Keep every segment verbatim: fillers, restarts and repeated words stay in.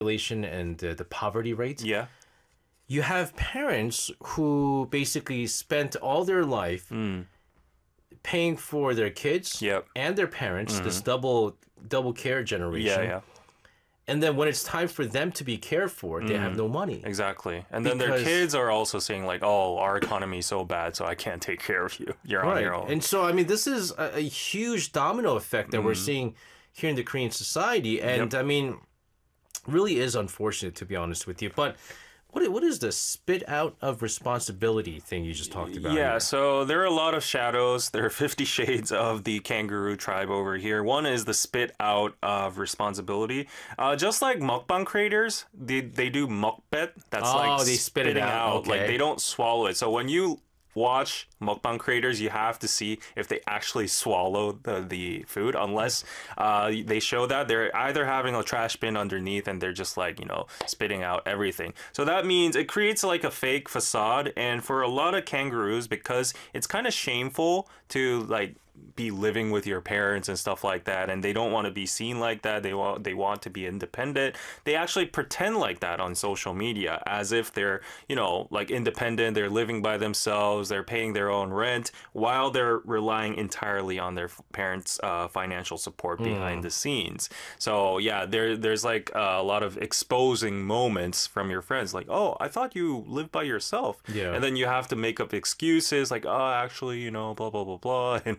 population and the, the poverty rate. Yeah. You have parents who basically spent all their life Mm. paying for their kids Yep. and their parents, this double double care generation. Yeah, yeah. And then when it's time for them to be cared for, they have no money. Exactly. And then their Because- kids are also saying like, oh, our economy is so bad, so I can't take care of you. You're on your own. And so, I mean, this is a, a huge domino effect that we're seeing here in the Korean society. And I mean, really is unfortunate, to be honest with you. But what what is the spit out of responsibility thing you just talked about? Yeah, here? so there are a lot of shadows. There are fifty shades of the kangaroo tribe over here. One is the spit out of responsibility. Uh, just like mukbang creators, they, they do mukbet. That's Oh, like they spit it spitting out, Like okay. they don't swallow it. So when you watch mukbang creators, you have to see if they actually swallow the, the food, unless uh, they show that they're either having a trash bin underneath and they're just like, you know, spitting out everything. So that means it creates like a fake facade. And for a lot of kangaroos, because it's kind of shameful to like be living with your parents and stuff like that, and they don't want to be seen like that, they want they want to be independent, they actually pretend like that on social media, as if they're, you know, like independent, they're living by themselves, they're paying their own rent, while they're relying entirely on their parents' uh, financial support behind the scenes. So yeah, there there's like uh, a lot of exposing moments from your friends, like, oh, I thought you lived by yourself. Yeah. And then you have to make up excuses like, oh, actually, you know, blah blah blah blah. And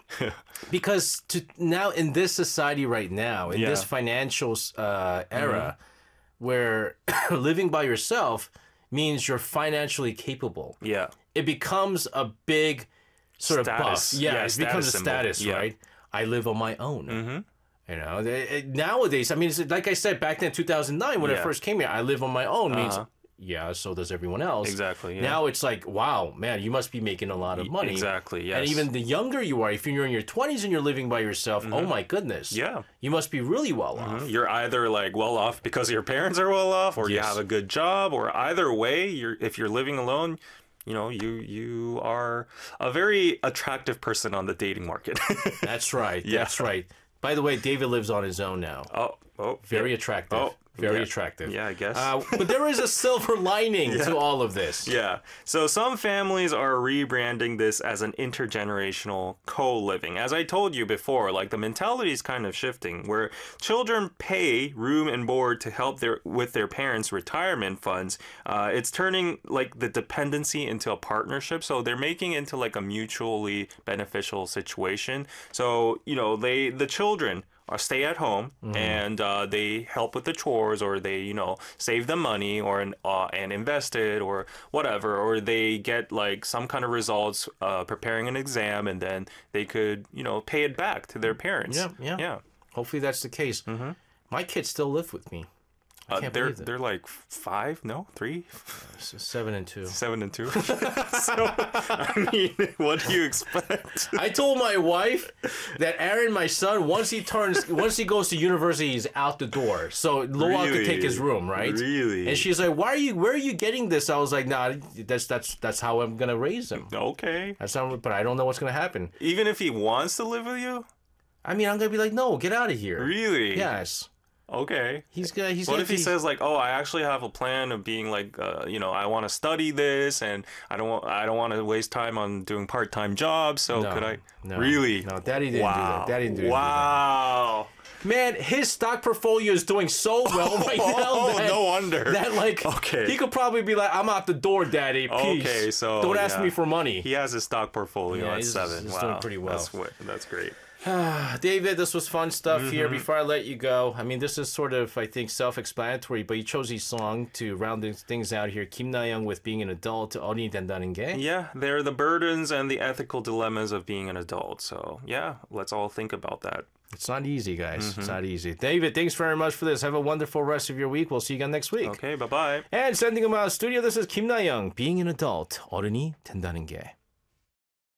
Because to now in this society right now, in Yeah. this financial uh, era, where living by yourself means you're financially capable, yeah. it becomes a big sort of Status. buff. Yeah, Yeah, it becomes a status symbol. status, Yeah. right? I live on my own. Mm-hmm. You know, it- it- nowadays, I mean, it's, like I said back then, two thousand nine, when I Yeah. first came here, I live on my own means. Uh-huh. Yeah, so does everyone else. Exactly, yeah. Now it's like, wow, man, you must be making a lot of money. Exactly, And yes. even the younger you are, if you're in your twenties and you're living by yourself, oh my goodness. Yeah. You must be really well off. You're either like well off because your parents are well off, or you Yes. have a good job, or either way, you're if you're living alone, you know, you you are a very attractive person on the dating market. That's right. Yeah. That's right. By the way, David lives on his own now. oh, oh, Very yeah. attractive. Oh, Very yeah. attractive. Yeah, I guess. Uh, but there is a silver lining to all of this. Yeah. So some families are rebranding this as an intergenerational co-living. As I told you before, like the mentality is kind of shifting where children pay room and board to help their with their parents' retirement funds. Uh, it's turning like the dependency into a partnership. So they're making it into like a mutually beneficial situation. So, you know, they the children or stay at home and uh, they help with the chores, or they, you know, save the money or uh, and invest it or whatever, or they get like some kind of results uh, preparing an exam, and then they could, you know, pay it back to their parents. Yeah, yeah. yeah. Hopefully that's the case. Mm-hmm. My kids still live with me. I Uh, can't they're believe it. they're like five, no, three, S- Seven and two. seven and two. So I mean, what do you expect? I told my wife that Aaron, my son, once he turns, once he goes to university, he's out the door. So Loa could take his room, right? Really? And she's like, "Why are you? Where are you getting this?" I was like, "Nah, that's that's that's how I'm gonna raise him. Okay. That's how, but I don't know what's gonna happen. Even if he wants to live with you, I mean, I'm gonna be like, no, get out of here. really? Yes. Okay. He's gonna. He's What gonna if he be- says like, "Oh, I actually have a plan of being like, uh, you know, I want to study this, and I don't want, I don't want to waste time on doing part-time jobs. So No, could I?" no, really? no, Daddy didn't do wow. that. Daddy didn't do that. Wow. Man, his stock portfolio is doing so well right now. Oh, that, no wonder. That like, Okay. he could probably be like, "I'm out the door, Daddy. Peace. Okay, so don't ask yeah. me for money." He has his stock portfolio Yeah, at he's- seven. he's wow. doing pretty well. That's wi- that's great. David, this was fun stuff Mm-hmm. here. Before I let you go, I mean, this is sort of, I think, self-explanatory, but you chose this song to round things out here. Kim Na-young with Being an Adult, 어른이 된다는 게. Yeah, they're the burdens and the ethical dilemmas of being an adult. So yeah, let's all think about that. It's not easy, guys. Mm-hmm. It's not easy. David, thanks very much for this. Have a wonderful rest of your week. We'll see you again next week. Okay, bye bye. And sending him out of studio, this is Kim Na-young, Being an Adult, 어른이 된다는 게.